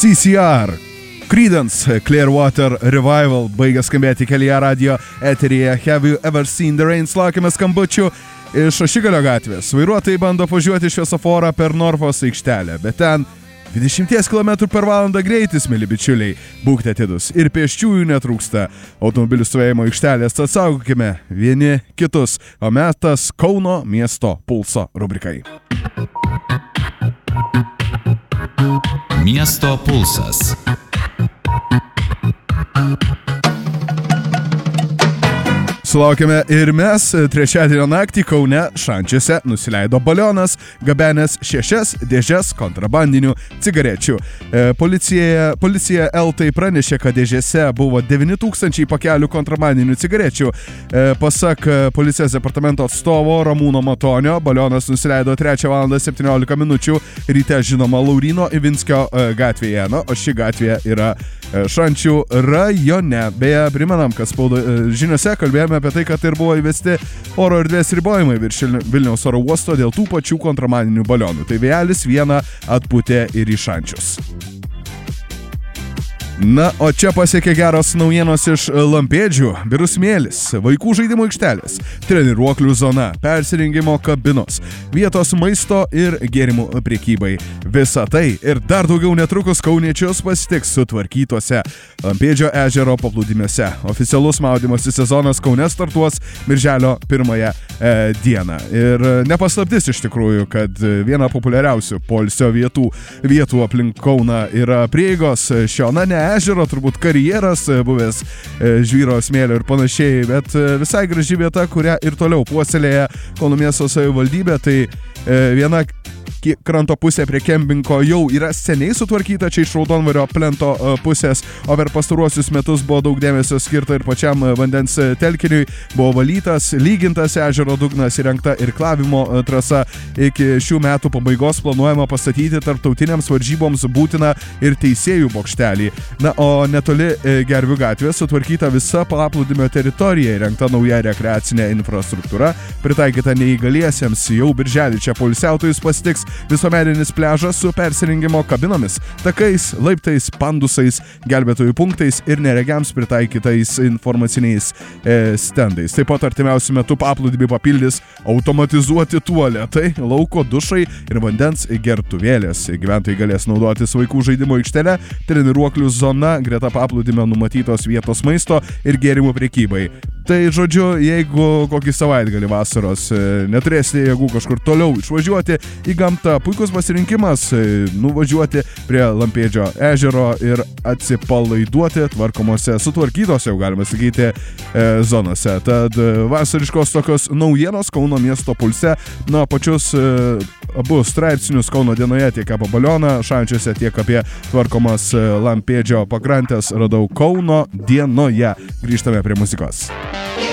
CCR. Creedence Clearwater Revival baigia skambėti kelyje radio eteryje. Have you ever seen the rain? Laukime skambučių iš Ašigalio gatvės. Vairuotojai bando važiuoti šviesoforą per Norfos aikštelę, bet ten 20 km/h greitis, mėly bičiuliai. Būkite atidūs ir pėsčiųjų netrūksta. Automobilių stovėjimo aikštelės, tad saugokime vieni kitus. O metas Kauno miesto pulso rubrikai. Miesto pulsas. Sulaukėme ir mes. Trečiadienio naktį Kaune Šančiuose nusileido balionas, gabenęs 6 dėžes kontrabandinių cigarečių. Policija LT pranešė, kad dėžėse buvo 9000 pakelių kontrabandinių cigarečių. Pasak policijos departamento atstovo Ramūno Matonio, balionas nusileido 3:17 min. ryte, žinoma, Laurino Ivinskio gatvėje. O ši gatvė yra Šančių rajone. Beje, primenam, kad žiniose kalbėjome apie tai, kad ir buvo įvesti oro erdvės ribojimai virš Vilniaus oro uosto dėl tų pačių kontrabandinių balionų. Tai vėjelis vieną atpūtė ir į Šančius. Na, o čia pasiekė geros naujienos iš Lampėdžių. Birų smėlis, vaikų žaidimų aikštelės, treniruoklių zona, persirengimo kabinos, vietos maisto ir gėrimų prekybai. Visa tai ir dar daugiau netrukus kauniečius pasitiks sutvarkytose Lampėdžio ežero paplūdimiuose. Oficialus maudymosi sezonas Kaune startuos birželio 1 dieną. Ir nepaslaptis iš tikrųjų, kad viena populiariausių poilsio vietų aplink Kauną yra prieigos Šionane ežero, turbūt karjeras, buvęs žvyro smėlio ir panašiai, bet visai graži vieta, kurią ir toliau puoselėja Kauno miesto savivaldybė. Tai viena kranto pusė prie kempingo jau yra seniai sutvarkyta, čia iš Raudonvario plento pusės, o per pastaruosius metus buvo daug dėmesio skirta ir pačiam vandens telkiniui, buvo valytas, lygintas ežero dugnas, įrengta irklavimo trasa. Iki šių metų pabaigos planuojama pastatyti tarptautiniams varžyboms būtiną ir teisėjų bokštelį. Na, o netoli Gervių gatvės sutvarkyta visa paplūdimio teritorija, įrengta nauja rekreacinė infrastruktūra, pritaikyta neįgaliesiems. Jau birželį čia poilsiautojus pasitiks visuomeninis pliažas su persirengimo kabinomis, takais, laiptais, pandusais, gelbėtojų punktais ir neregiams pritaikytais informaciniais stendais. Taip pat artimiausiu metu paplūdimį papildys automatizuoti tualetai, lauko dušai ir vandens gertuvėlės. Gyventojai galės naudotis vaikų žaidimo aikštele, treniruoklių zona, greta paplūdimio numatytos vietos maisto ir gėrimų prekybai. Tai žodžiu, jeigu kokį savaitgalį vasaros neturėsite jėgų kažkur toliau išvažiuoti į gamtą, puikus pasirinkimas nuvažiuoti prie Lampėdžio ežero ir atsipalaiduoti tvarkomose, sutvarkytose, jau galima sakyti, zonose. Tad vasariškos tokios naujienos Kauno miesto pulse. Na, pačius abu straipsnius Kauno dienoje, tiek apie balioną Šančiuose, tiek apie tvarkomas Lampėdžio pakrantės radau Kauno dienoje. Grįžtame prie muzikos.